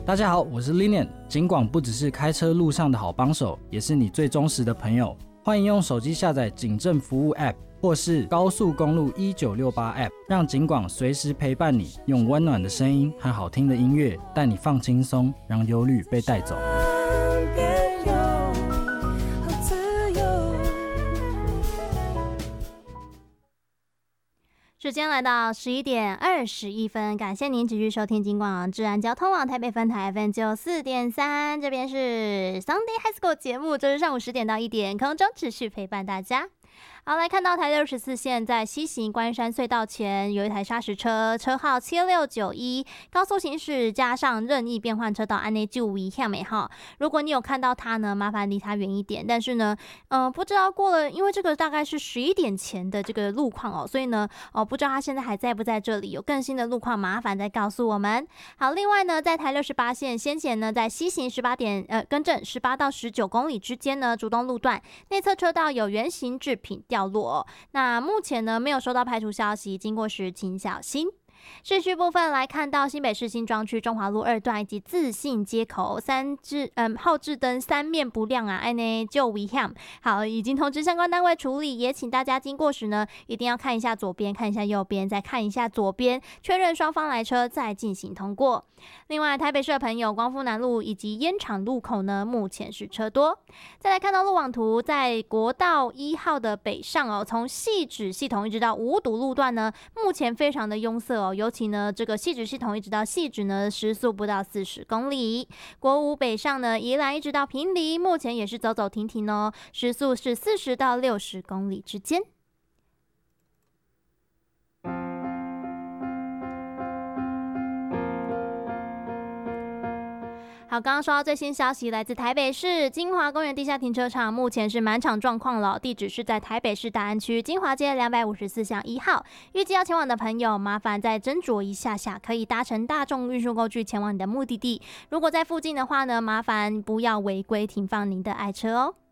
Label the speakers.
Speaker 1: 大家好，我是 Linian。警广不只是开车路上的好帮手，也是你最忠实的朋友。欢迎用手机下载警政服务 App， 或是高速公路1968 App， 让警广随时陪伴你，用温暖的声音和好听的音乐带你放轻松，让忧虑被带走。
Speaker 2: 时间来到11点21分，感谢您继续收听警广治安交通网台北分台 FM 94.3，这边是 Sunday High School 节目，周日上午10点到1点，空中持续陪伴大家。好，来看到台64线在西行关山隧道前有一台砂石车，车号7691，高速行驶加上任意变换车道，安内就危险没哈。如果你有看到它呢，麻烦离它远一点。但是呢，不知道过了，因为这个大概是11点前的这个路况哦，所以呢，不知道它现在还在不在这里。有更新的路况，麻烦再告诉我们。好，另外呢，在台68线先前呢，在西行18到19公里之间呢，竹东路段内侧车道有原型制品掉落，那目前呢没有收到排除消息，经过时请小心。市区部分来看到新北市新庄区中华路2段以及自信街口后置灯3面不亮啊，安呢就危险。好，已经通知相关单位处理，也请大家经过时呢，一定要看一下左边，看一下右边，再看一下左边，确认双方来车再进行通过。另外，台北市的朋友，光复南路以及烟厂路口呢，目前是车多。再来看到路网图，在国道1号的北上哦，从汐止系统一直到五堵路段呢，目前非常的拥塞哦。尤其呢，这个汐止系统一直到汐止呢，时速不到40公里。国五北上呢，宜兰一直到坪林，目前也是走走停停哦，时速是40到60公里之间。好，刚刚说到最新消息，来自台北市金华公园地下停车场，目前是满场状况了。地址是在台北市大安区金华街254巷1号。预计要前往的朋友，麻烦再斟酌一下下，可以搭乘大众运输工具前往你的目的地。如果在附近的话呢，麻烦不要违规停放您的爱车哦。